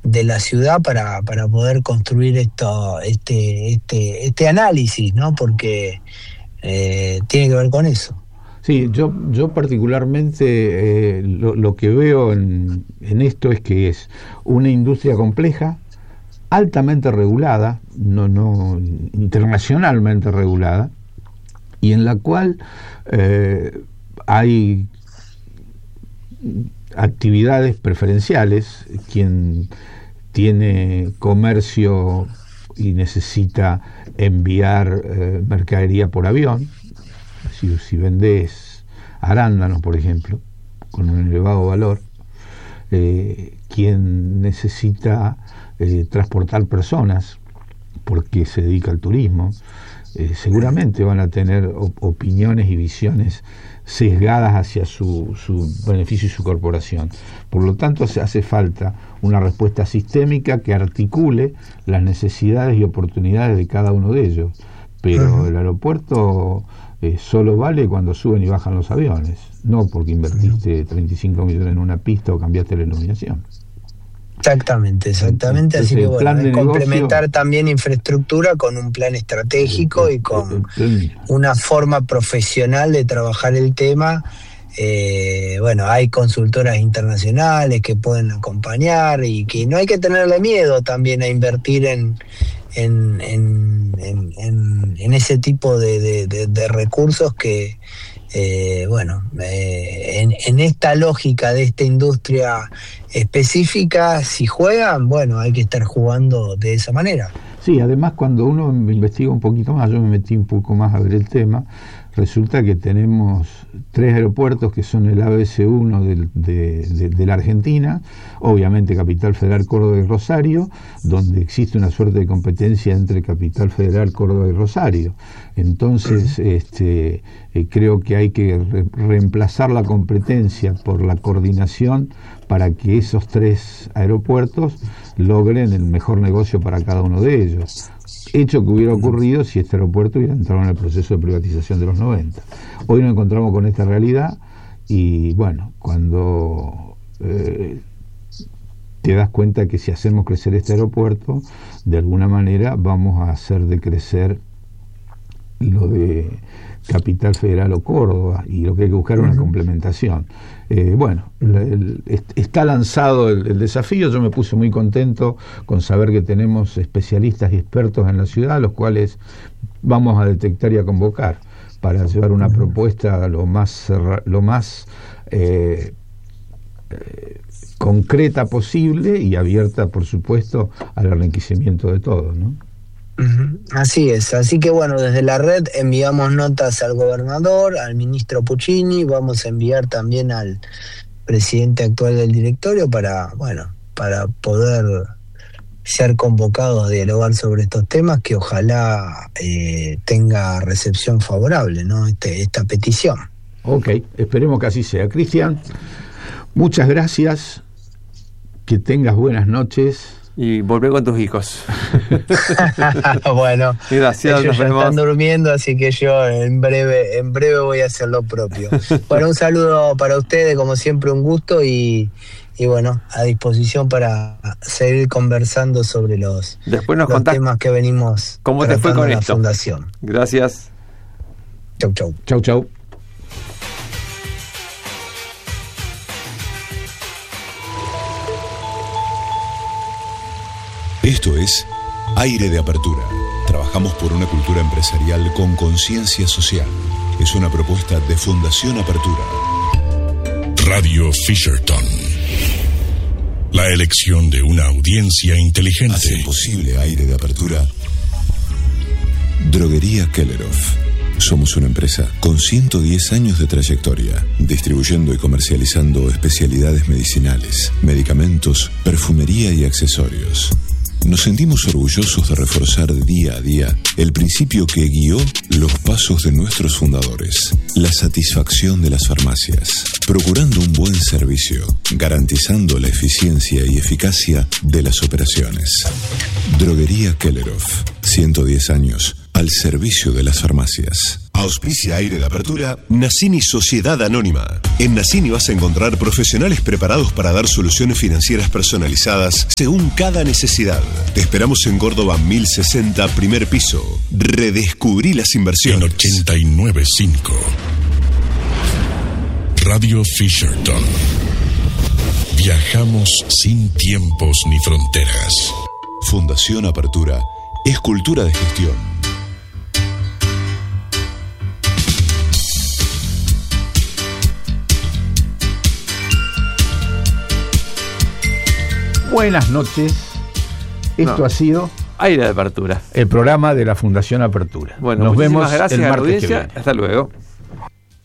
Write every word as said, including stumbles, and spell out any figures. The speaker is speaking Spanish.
de la ciudad para, para poder construir esto, este, este, este análisis, ¿no? Porque eh, tiene que ver con eso. Sí, yo, yo particularmente eh, lo, lo que veo en, en esto es que es una industria compleja, altamente regulada, no, no internacionalmente regulada, y en la cual eh, hay actividades preferenciales. Quien tiene comercio y necesita enviar eh, mercadería por avión, si, si vendés arándanos, por ejemplo, con un elevado valor, eh, quien necesita eh, transportar personas porque se dedica al turismo, eh, seguramente van a tener op- opiniones y visiones sesgadas hacia su, su beneficio y su corporación. Por lo tanto, se hace falta una respuesta sistémica que articule las necesidades y oportunidades de cada uno de ellos. Pero uh-huh. el aeropuerto eh, solo vale cuando suben y bajan los aviones, no porque invertiste treinta y cinco millones en una pista o cambiaste la iluminación. Exactamente, exactamente. Entonces, así que bueno, es complementar negocio, también infraestructura con un plan estratégico y con una forma profesional de trabajar el tema. Eh, bueno, hay consultoras internacionales que pueden acompañar y que no hay que tenerle miedo también a invertir en en, en, en, en, en ese tipo de, de, de, de recursos que Eh, bueno, eh, en, en esta lógica de esta industria específica, si juegan, bueno, hay que estar jugando de esa manera. Sí, además cuando uno investiga un poquito más, yo me metí un poco más a ver el tema, resulta que tenemos tres aeropuertos que son el A B C uno de, de, de, de la Argentina, obviamente Capital Federal, Córdoba y Rosario, donde existe una suerte de competencia entre Capital Federal, Córdoba y Rosario. Entonces, este, eh, creo que hay que re- reemplazar la competencia por la coordinación para que esos tres aeropuertos logren el mejor negocio para cada uno de ellos. Hecho que hubiera ocurrido si este aeropuerto hubiera entrado en el proceso de privatización de los noventa. Hoy nos encontramos con esta realidad y bueno, cuando eh, te das cuenta que si hacemos crecer este aeropuerto, de alguna manera vamos a hacer decrecer lo de Capital Federal o Córdoba, y lo que hay que buscar es una uh-huh. complementación. Eh, bueno, la, el, está lanzado el, el desafío. Yo me puse muy contento con saber que tenemos especialistas y expertos en la ciudad, los cuales vamos a detectar y a convocar para llevar una uh-huh. propuesta lo más lo más eh, eh, concreta posible y abierta, por supuesto, al enriquecimiento de todos, ¿no? Así es, así que bueno, desde la red enviamos notas al gobernador, al ministro Puccini, vamos a enviar también al presidente actual del directorio para, bueno, para poder ser convocados a dialogar sobre estos temas, que ojalá eh, tenga recepción favorable, ¿no? Este, esta petición. Ok, esperemos que así sea. Cristian, muchas gracias, que tengas buenas noches. Y volver con tus hijos. Bueno, gracias, ellos ya están durmiendo, así que yo en breve, en breve voy a hacer lo propio. Bueno, un saludo para ustedes, como siempre un gusto, y, y bueno, a disposición para seguir conversando sobre los, Después nos los contás temas que venimos cómo te fue con en la esto. fundación. Gracias. Chau, chau. Chau, chau. Esto es Aire de Apertura. Trabajamos por una cultura empresarial con conciencia social. Es una propuesta de Fundación Apertura. Radio Fisherton. La elección de una audiencia inteligente. Hace posible Aire de Apertura Droguería Kelleroff. Somos una empresa con ciento diez años de trayectoria, distribuyendo y comercializando especialidades medicinales, medicamentos, perfumería y accesorios. Nos sentimos orgullosos de reforzar día a día el principio que guió los pasos de nuestros fundadores: la satisfacción de las farmacias, procurando un buen servicio, garantizando la eficiencia y eficacia de las operaciones. Droguería Kelleroff, ciento diez años al servicio de las farmacias. Auspicia Aire de Apertura Nassini Sociedad Anónima. En Nassini vas a encontrar profesionales preparados para dar soluciones financieras personalizadas según cada necesidad. Te esperamos en Córdoba mil sesenta, primer piso. Redescubrí las inversiones. En ochenta y nueve punto cinco. Radio Fisherton. Viajamos sin tiempos ni fronteras. Fundación Apertura es cultura de gestión. Buenas noches. Esto No. ha sido Aire de Apertura. el programa de la Fundación Apertura. Bueno, nos muchísimas vemos gracias el a la martes que audiencia. viene. Hasta luego.